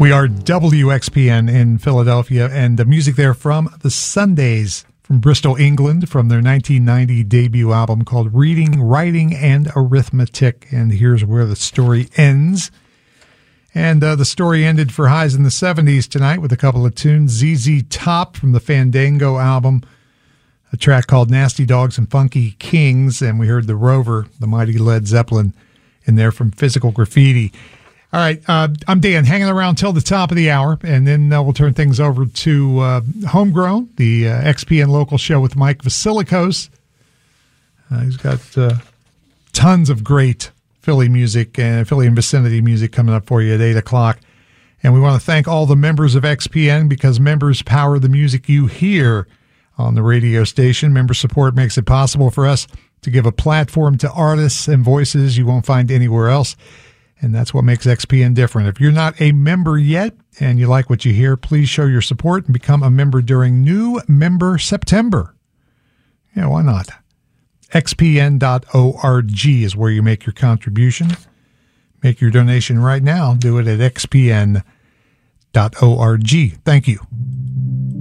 We are WXPN in Philadelphia, and the music there from the Sundays from Bristol, England, from their 1990 debut album called Reading, Writing, and Arithmetic. And here's where the story ends. And the story ended for Highs in the 70s tonight with a couple of tunes. ZZ Top from the Fandango album, a track called Nasty Dogs and Funky Kings. And we heard the Rover, the mighty Led Zeppelin, in there from Physical Graffiti. All right, I'm Dan, hanging around till the top of the hour, and then we'll turn things over to Homegrown, the XPN local show with Mike Vasilikos. He's got tons of great Philly music and Philly and vicinity music coming up for you at 8 o'clock. And we want to thank all the members of XPN, because members power the music you hear on the radio station. Member support makes it possible for us to give a platform to artists and voices you won't find anywhere else. And that's what makes XPN different. If you're not a member yet and you like what you hear, please show your support and become a member during New Member September. Yeah, why not? XPN.org is where you make your contribution. Make your donation right now. Do it at XPN.org. Thank you.